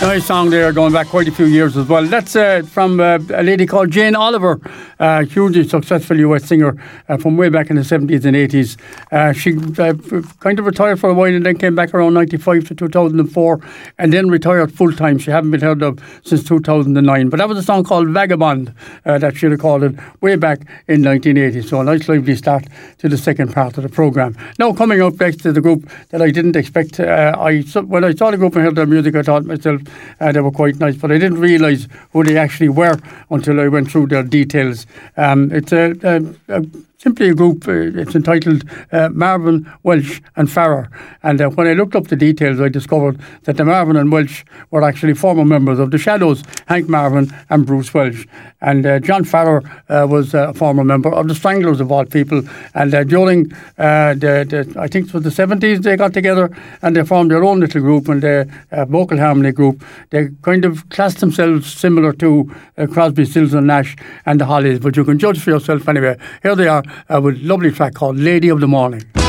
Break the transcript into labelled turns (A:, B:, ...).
A: Nice song there, going back quite a few years as well. That's from a lady called Jane Oliver, hugely successful US singer from way back in the 70s and 80s. She kind of retired for a while and then came back around 95 to 2004 and then retired full-time. She hadn't been heard of since 2009. But that was a song called Vagabond that she recorded way back in 1980. So a nice lively start to the second part of the programme. Now coming up next to the group that I didn't expect. When I saw the group and heard their music, I thought myself, they were quite nice, but I didn't realise who they actually were until I went through their details. It's simply a group, it's entitled Marvin, Welch and Farrer. And when I looked up the details, I discovered that the Marvin and Welch were actually former members of the Shadows, Hank Marvin and Bruce Welch. And John Farrer was a former member of the Stranglers, of all people. And during, I think it was the 70s, they got together and they formed their own little group, and the vocal harmony group. They kind of classed themselves similar to Crosby, Stills and Nash and the Hollies, but you can judge for yourself anyway. Here they are with a lovely track called Lady of the Morning.